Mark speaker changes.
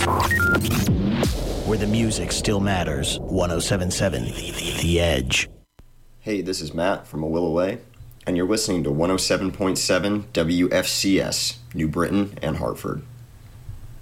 Speaker 1: Where the music still matters. 107.7 The Edge.
Speaker 2: Hey, this is Matt from Awilaway, and you're listening to 107.7 WFCS, New Britain and Hartford.